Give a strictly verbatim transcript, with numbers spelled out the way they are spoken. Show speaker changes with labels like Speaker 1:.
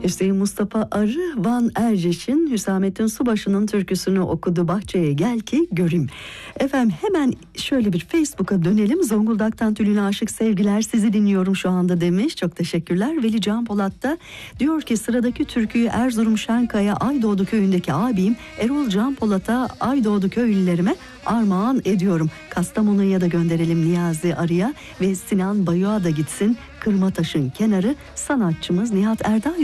Speaker 1: Hüseyin Mustafa Arı Van Erceş'in Hüsamettin Subaşı'nın türküsünü okudu. Bahçeye gel ki göreyim. Efendim hemen şöyle bir Facebook'a dönelim. Zonguldak'tan Tülin Aşık sevgiler, sizi dinliyorum şu anda demiş. Çok teşekkürler. Veli Can Polat da diyor ki sıradaki türküyü Erzurum Şenkaya Aydoğdu köyündeki abim Erol Can Polat'a Aydoğdu köylülerime armağan ediyorum. Kastamonu'ya da gönderelim Niyazi Arı'ya ve Sinan Bayuk'a da gitsin. Kırmataş'ın kenarı sanatçımız Nihat Erdal